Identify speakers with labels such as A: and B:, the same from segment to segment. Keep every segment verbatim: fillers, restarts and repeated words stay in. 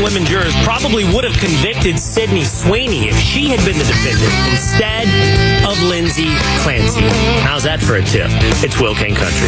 A: women jurors probably would have convicted Sydney Sweeney if she had been the defendant instead of Lindsay Clancy. How's that for a tip? It's Will Kane Country.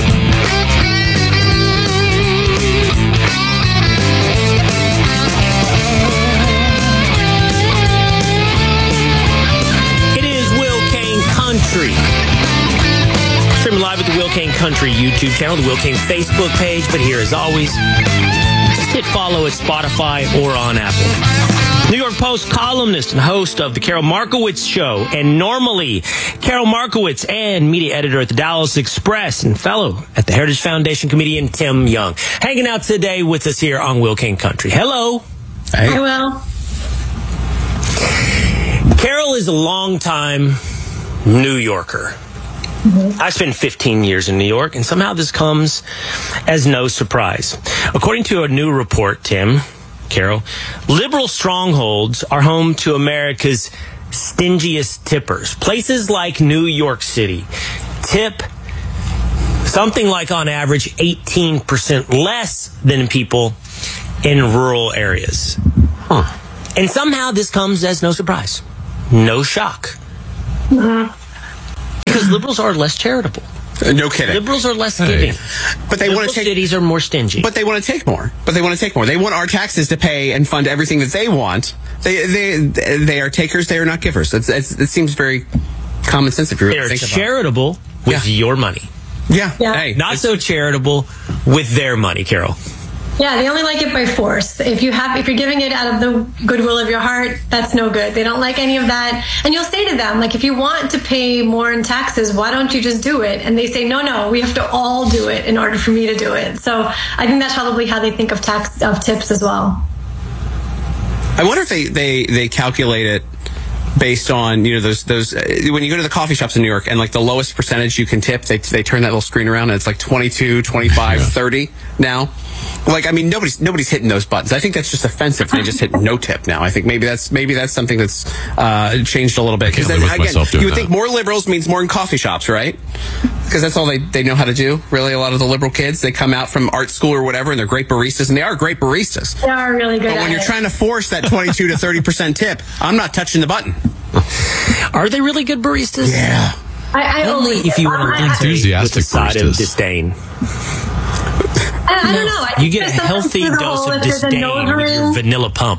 A: Country. Streaming live at the Will Kane Country YouTube channel, the Will Kane Facebook page. But here, as always, just hit follow at Spotify or on Apple. New York Post columnist and host of the Carol Markowitz Show, and normally Carol Markowitz and media editor at the Dallas Express and fellow at the Heritage Foundation comedian Tim Young, hanging out today with us here on Will Kane Country. Hello.
B: Hey. Hi, Will.
A: Carol is a longtime New Yorker. Mm-hmm. I spent fifteen years in New York, and somehow this comes as no surprise. According to a new report, Tim, Carol, liberal strongholds are home to America's stingiest tippers. Places like New York City tip something like, on average, eighteen percent less than people in rural areas. Huh. And somehow this comes as no surprise. No shock. Mm-hmm. Because liberals are less charitable.
C: Uh, no kidding.
A: Liberals are less giving.
C: Hey. But they want to take.
A: Cities are more stingy.
C: But they want to take more. But they want to take more. They want our taxes to pay and fund everything that they want. They they they are takers. They are not givers. It's, it's, it seems very common sense if you really
A: They're
C: think about it.
A: charitable with
C: yeah.
A: your money.
C: Yeah.
B: yeah.
C: Hey,
A: not so charitable with their money, Carol.
B: Yeah, they only like it by force. If you have, if you're giving it out of the goodwill of your heart, that's no good. They don't like any of that. And you'll say to them, like, if you want to pay more in taxes, why don't you just do it? And they say, no, no, we have to all do it in order for me to do it. So I think that's probably how they think of tax of tips as well.
C: I wonder if they, they, they calculate it based on, you know, those, those, uh, when you go to the coffee shops in New York and like the lowest percentage you can tip, they, they turn that little screen around and it's like twenty-two, twenty-five, yeah. thirty now. Like, I mean, nobody's, nobody's hitting those buttons. I think that's just offensive. They just hit no tip now. I think maybe that's, maybe that's something that's, uh, changed a little bit. Cause then, again, you would think more liberals means more in coffee shops, right? Because that's all they, they know how to do. Really, a lot of the liberal kids, they come out from art school or whatever and they're great baristas, and they are great baristas.
B: They are really good
C: But
B: at
C: when you're
B: it.
C: trying to force that twenty-two to thirty percent tip, I'm not touching the button.
A: Are they really good baristas?
C: Yeah.
B: I, I
A: Only if you want to
D: enthusiastic
A: with a side
D: baristas.
A: of disdain.
B: I, I don't know. I
A: You get a healthy dose of disdain with your vanilla pump.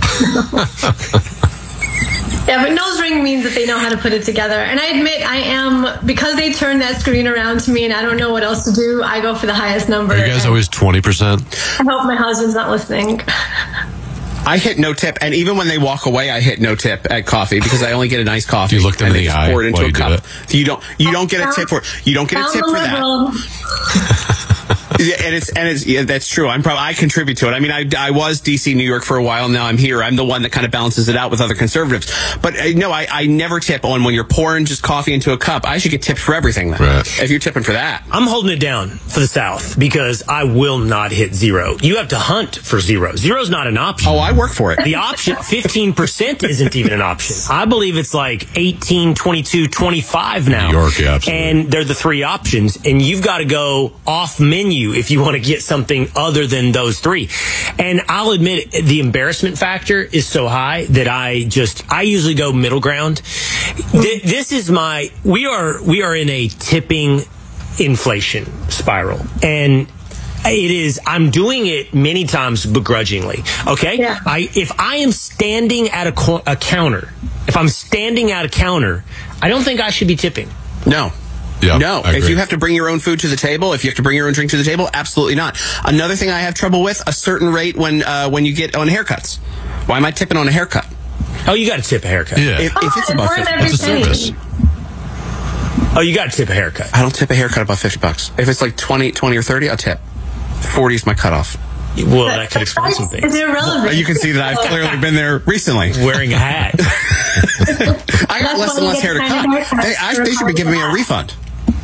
B: Yeah, but nose ring means that they know how to put it together. And I admit, I am, because they turned that screen around to me and I don't know what else to do, I go for the highest number.
D: Are you guys always twenty percent?
B: I hope my husband's not listening.
C: I hit no tip, and even when they walk away, I hit no tip at coffee because I only get a nice coffee.
D: You look them
C: and
D: in
C: they
D: the
C: just
D: eye
C: pour it into
D: while
C: a
D: you do
C: cup.
D: it.
C: You don't. You don't get a tip for. You don't get a tip for that. Yeah, and it's and it's yeah, that's true. I'm probably I contribute to it. I mean, I, I was D C New York for a while. Now I'm here. I'm the one that kind of balances it out with other conservatives. But uh, no, I, I never tip on when you're pouring just coffee into a cup. I should get tipped for everything then.
D: Right.
C: If you're tipping for that,
A: I'm holding it down for the South because I will not hit zero. You have to hunt for zero. Zero's not an option.
C: oh, I work for it.
A: The option, fifteen percent isn't even an option. I believe it's like eighteen, twenty-two, twenty-five now.
D: New York, yeah, absolutely.
A: And they're the three options. And you've got to go off menu if you want to get something other than those three. And I'll admit the embarrassment factor is so high that I just, I usually go middle ground. Th- this is my, we are, we are in a tipping inflation spiral. And it is, I'm doing it many times begrudgingly. Okay?
B: Yeah.
A: I, if I am standing at a, co- a counter, if I'm standing at a counter, I don't think I should be tipping.
C: No.
D: Yeah,
C: no,
D: I
C: if
D: agree.
C: you have to bring your own food to the table, if you have to bring your own drink to the table, absolutely not. Another thing I have trouble with, a certain rate when uh, when you get on haircuts. Why am I tipping on a haircut?
A: Oh, you got to tip a haircut.
D: Yeah.
C: If, if it's
B: Oh,
C: above
B: worth
C: fifty
B: every
D: It's a
B: penny.
D: service.
A: Oh, you got to tip a haircut.
C: I don't tip a haircut above fifty bucks. If it's like twenty, twenty or thirty, I'll tip. forty is my cutoff.
A: Well, that could explain some
B: It's
A: things.
B: irrelevant.
C: You can see that I've clearly been there recently.
A: Wearing a hat.
C: I got
B: That's
C: less
B: why
C: and
B: you
C: less
B: get
C: hair to
B: kind of
C: cut.
B: haircuts
C: They, I,
B: for
C: they should be giving me a
B: that.
C: refund.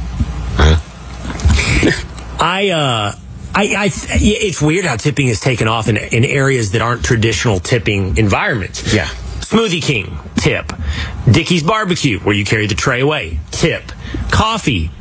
A: I, uh, I, I, it's weird how tipping is taken off in, in areas that aren't traditional tipping environments.
C: Yeah.
A: Smoothie King, tip. Dickie's Barbecue, where you carry the tray away, tip. Coffee,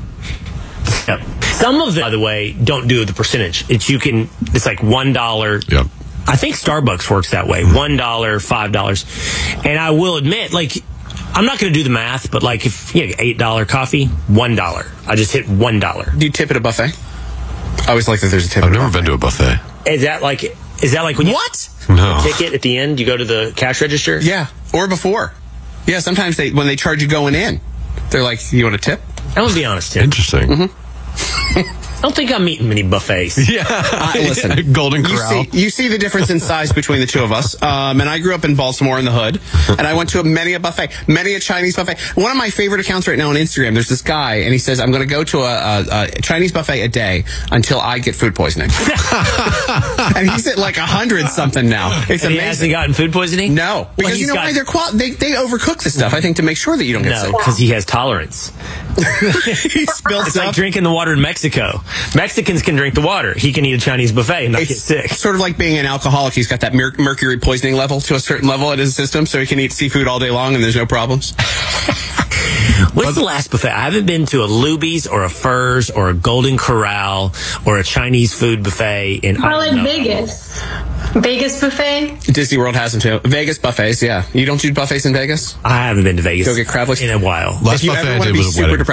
A: tip. Some of them, by the way, don't do the percentage. It's you can. It's like one dollar.
D: Yep.
A: I think Starbucks works that way. One dollar, five dollars. And I will admit, like, I'm not going to do the math, but like if you know, eight dollar coffee, one dollar. I just hit one dollar.
C: Do you tip at a buffet? I always like that there's a tip.
D: I've
C: at a
D: never
C: buffet.
D: been to a buffet.
A: Is that like is that like when you
C: What?
D: No.
A: ticket at the end, you go to the cash register?
C: Yeah, or before. Yeah, sometimes they when they charge you going in, they're like, "You want a tip?"
A: I will be honest, Tim.
D: Interesting.
C: Mm-hmm.
A: I don't think I'm eating many buffets.
D: Yeah.
C: Uh, listen,
D: Golden
C: you
D: Corral.
C: see, you see the difference in size between the two of us. Um, and I grew up in Baltimore in the hood, and I went to a, many a buffet, many a Chinese buffet. One of my favorite accounts right now on Instagram, there's this guy, and he says, I'm going to go to a, a, a Chinese buffet a day until I get food poisoning. And he's at like a hundred something now. It's
A: And he
C: amazing.
A: hasn't gotten food poisoning?
C: No, because
A: Well,
C: you
A: he's
C: know
A: got-
C: why? They're qual- they they overcook the stuff. I think to make sure that you don't get
A: No,
C: sick.
A: because he has tolerance.
C: He spilled
A: It's
C: stuff.
A: like drinking the water in Mexico. Mexicans can drink the water. He can eat a Chinese buffet and not get
C: It's
A: sick.
C: sort of like being an alcoholic. He's got that mer- mercury poisoning level to a certain level in his system, so he can eat seafood all day long and there's no problems.
A: What's the last buffet? I haven't been to a Luby's or a Furr's or a Golden Corral or a Chinese food buffet in I
B: Well,
A: don't
B: in
A: know.
B: Vegas. Vegas buffet.
C: Disney World has them too. Vegas buffets, yeah. You don't do buffets in Vegas?
A: I haven't been to Vegas
C: Go get crab legs?
A: in a while.
D: Last
C: If you
D: buffet
C: ever
D: I
C: want to
D: did
C: be
D: was a
C: super
D: wedding.
C: depressed,